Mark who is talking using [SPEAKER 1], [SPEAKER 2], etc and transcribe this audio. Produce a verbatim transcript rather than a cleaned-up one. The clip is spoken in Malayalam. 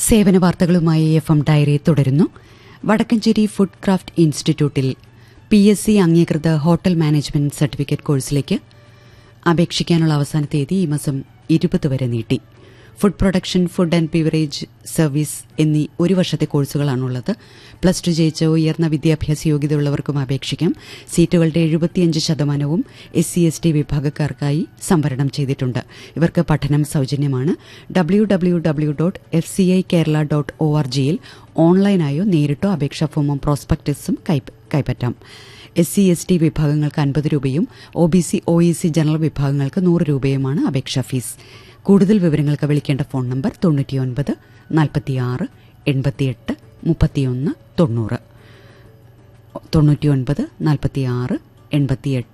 [SPEAKER 1] സേവന വാർത്തകളുമായി എഫ് എം ഡയറി തുടരുന്നു. വടക്കഞ്ചേരി ഫുഡ് ക്രാഫ്റ്റ് ഇൻസ്റ്റിറ്റ്യൂട്ടിൽ പി എസ് സി അംഗീകൃത ഹോട്ടൽ മാനേജ്മെന്റ് സർട്ടിഫിക്കറ്റ് കോഴ്സിലേക്ക് അപേക്ഷിക്കാനുള്ള അവസാന തീയതി ഈ മാസം ഇരുപത് വരെ നീട്ടി. Food production, food and beverage service എന്നീ ഒരു വർഷത്തെ കോഴ്സുകളാണുള്ളത്. പ്ലസ് ടു ജയിച്ച ഉയർന്ന വിദ്യാഭ്യാസ യോഗ്യതയുള്ളവർക്കും അപേക്ഷിക്കാം. സീറ്റുകളുടെ എഴുപത്തിയഞ്ച് ശതമാനവും എസ് സി എസ് ടി വിഭാഗക്കാർക്കായി സംവരണം ചെയ്തിട്ടുണ്ട്. ഇവർക്ക് പഠനം സൌജന്യമാണ്. W W W dot F C I Kerala dot O R ജിയിൽ ഓൺലൈനായോ നേരിട്ടോ അപേക്ഷാ ഫോമും പ്രോസ്പെക്ടസും കൈപ്പറ്റാം. എസ് സി എസ് ടി വിഭാഗങ്ങൾക്ക് അൻപത് രൂപയും O B C O E C general വിഭാഗങ്ങൾക്ക് നൂറ് രൂപയുമാണ് അപേക്ഷാ ഫീസ്. കൂടുതൽ വിവരങ്ങൾക്ക് വിളിക്കേണ്ട ഫോൺ നമ്പർ തൊണ്ണൂറ്റിയൊൻപത് നാൽപ്പത്തിയാറ് എൺപത്തിയെട്ട് മുപ്പത്തിയൊന്ന് തൊണ്ണൂറ് തൊണ്ണൂറ്റിയൊൻപത് നാൽപ്പത്തിയാറ് എൺപത്തിയെട്ട്